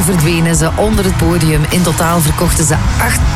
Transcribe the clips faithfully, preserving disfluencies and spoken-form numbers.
verdwenen ze onder het podium. In totaal verkochten ze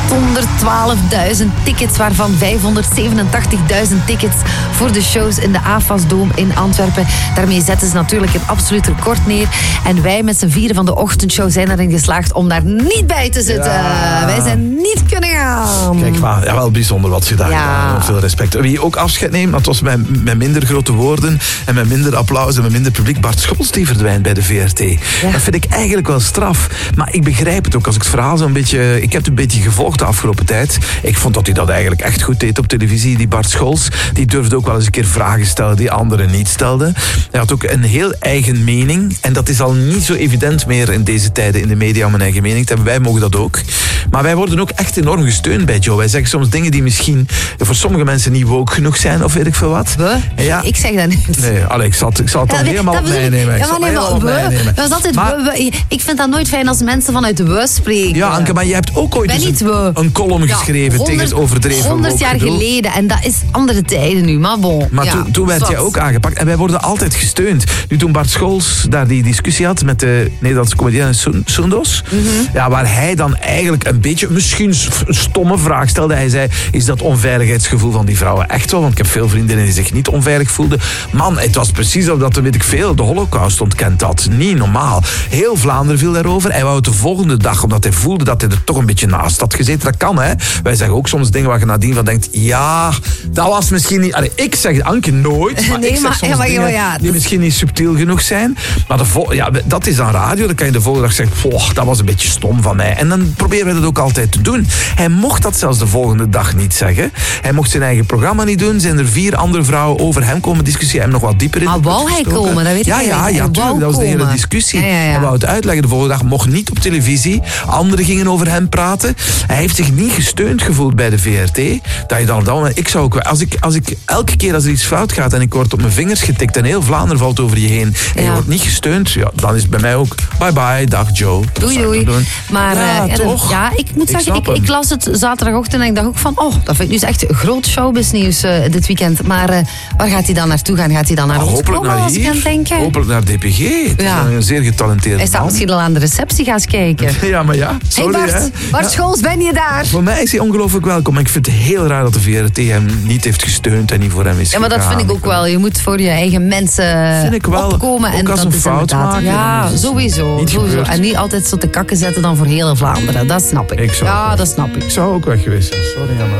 achthonderdtwaalfduizend tickets, waarvan vijfhonderdzevenentachtigduizend tickets voor de shows in de A F A S-Dome in Antwerpen. Daarmee zetten ze natuurlijk een absoluut record neer. En wij met z'n vieren van de ochtendshow zijn erin geslaagd om daar niet bij te zitten. Ja. Wij zijn niet kunnen gaan. Kijk, maar ja, wel bijzonder wat ze daar ja. gedaan. Veel respect. Wie ook afscheid neemt, dat was met, met minder grote woorden en met minder applaus en met minder publiek. Bart Scholz die verdwijnt bij de V R T. Ja. Dat vind ik eigenlijk wel straf. Maar ik begrijp het ook. Als ik het verhaal zo'n beetje... Ik heb het een beetje gevolgd de afgelopen tijd. Ik vond dat hij dat eigenlijk echt goed deed op televisie, die Bart Scholz. Die durfde ook wel eens een keer vragen stellen die anderen niet stelden. Hij had ook een heel eigen mening. En dat is al niet zo evident meer in deze tijden in de media om een eigen mening te hebben. Wij mogen dat ook. Maar wij worden ook echt enorm gesteund bij Joe. Wij zeggen soms dingen die misschien voor sommige mensen niet woke genoeg zijn of weet ik veel wat. We? Ja. Ik zeg dat niet. Nee, Alex, ik zal, ik zal het dan ja, helemaal op mij nemen. Ja, maar nee, maar we, dat was altijd maar, we, we. Ik vind dat nooit fijn als mensen vanuit de we spreken. Ja, Anke, maar je hebt ook ooit eens een, een column ja, geschreven honderd, tegen het overdreven honderd jaar gedoe. geleden. En dat is andere tijden nu, maar bon. Maar ja, toen, toen werd jij ook aangepakt. En wij worden altijd gesteund. Nu toen Bart Scholz daar die discussie had met de Nederlandse comedienne Soendos. Mm-hmm. Ja, waar hij dan eigenlijk een beetje, misschien een stomme vraag stelde. Hij zei, is dat onveiligheidsgevoel van die vrouwen echt wel? Want ik heb veel vriendinnen die zich niet onveilig voelden. Man, het was precies of dat, weet ik veel, de Holocaust ontkend had. Niet normaal. Heel Vlaanderen viel daarover. Hij wou het de volgende dag, omdat hij voelde dat hij er toch een beetje naast had gezeten. Dat kan, hè. Wij zeggen ook soms dingen waar je nadien van denkt, ja, dat was misschien niet... Allee, ik zeg, Anke, nooit, maar nee, ik zeg maar, soms ja, maar, dingen ja, die dat... misschien niet subtiel genoeg zijn. Maar de vol- ja, dat is dan radio. Dan kan je de volgende dag zeggen, poh, dat was een beetje stom van mij. En dan proberen we dat ook altijd te doen. Hij mocht dat zelfs de volgende dag niet zeggen. Hij mocht zijn eigen programma niet doen. Zijn er vier andere vrouwen over hem komen discussiëren. Hem nog wat dieper in. Maar wou hij komen? Dat weet ja, ik ja, ja, ja, tuurlijk. Dat was de hele discussie. Ja, ja, ja. Hij wou het uitleggen. De volgende dag mocht niet op televisie. Anderen gingen over hem praten. Hij heeft zich niet gesteund gevoeld bij de V R T. Dat je dan, dan ik zou ook, als ik, als ik elke keer als er iets fout gaat en ik word op mijn vingers getikt en heel Vlaanderen valt over je heen en ja. je wordt niet gesteund, ja, dan is het bij mij ook bye bye, dag Joe. Doei doei. Maar ja, uh, toch? Ja, ik moet zeggen, ik, ik, ik las het zaterdagochtend en ik dacht ook van, oh, dat vind ik dus echt groot showbiznieuws uh, dit weekend. Maar uh, waar gaat hij dan naartoe gaan? Gaat hij dan naar nou, ons hopelijk promo, naar hier, denken? hopelijk naar D P G. Het ja. is een zeer getalenteerde Hij staat man. misschien al aan de receptie gaan kijken. Ja, maar ja. Sorry, hey Bart, hè. Bart Scholz, ben je daar? Voor mij is hij ongelooflijk welkom. Ik vind het heel raar dat de V R T hem niet heeft gesteund en niet voor hem is Ja, maar dat vind ik ook wel. Je moet voor je eigen mensen vind ik wel, opkomen. Ook en als dat een fout maken. Ja, sowieso. sowieso. En niet altijd zo te kakken zetten dan voor heel Vlaanderen. Dat snap ik. ik ja, ook. dat snap ik. Ik zou ook weg geweest zijn. Sorry, Anna.